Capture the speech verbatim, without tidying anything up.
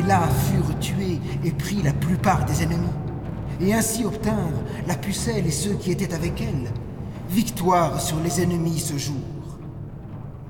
et là furent tués et pris la plupart des ennemis, et ainsi obtinrent la pucelle et ceux qui étaient avec elle. Victoire sur les ennemis ce jour.